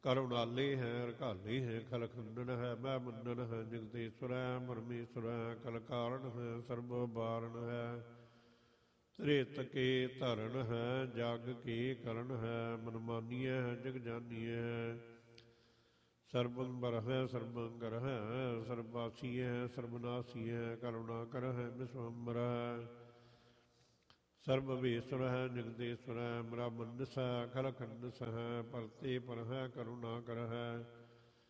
ਕਰੁਣਾਲੇ ਹੈ ਰਘਾਲੇ ਹੈ ਖਲਖੰਡਨ ਹੈ ਮੈਂ ਮੰਡਨ ਹੈ ਜਗਤੇਸ਼ਵਰ ਹੈ ਪਰਮੇਸ਼ਵਰ ਹੈ ਕਲ ਕਾਰਨ ਹੈ ਸਰਬ ਬਾਰਨ ਹੈ ਤ੍ਰੇਤ ਕੇ ਧਰਨ ਹੈ ਜਗ ਕੇ ਕਰਨ ਹੈ ਮਨਮਾਨੀਐ ਹੈ ਜਗ ਜਾਨੀਐ ਸਰਬੰ ਬਰ ਹੈ ਸਰਬੰ ਕਰ ਹੈ ਸਰਬਾਸੀ ਹੈ ਸਰਬਨਾਸੀ ਹੈ ਕਰੁਣਾ ਕਰ ਹੈ ਵਿਸ਼ਵੰਬਰ ਹੈ ਸਰਬ ਭੇਸਵਰ ਹੈ ਜਗਦੇਸ਼ਵਰ ਹੈ ਬ੍ਰਹਮੰਡ ਸੈ ਖਲਖੰਡ ਸਹਿ ਪਰਤੇ ਪਰ ਹੈ ਕਰੁਣਾ ਕਰ ਹੈ